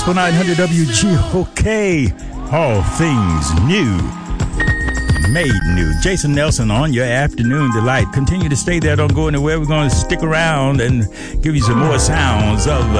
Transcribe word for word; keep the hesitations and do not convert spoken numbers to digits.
nine hundred W G O K, all things new, made new. Jason Nelson on your afternoon delight. Continue to stay there. Don't go anywhere. We're going to stick around and give you some more sounds of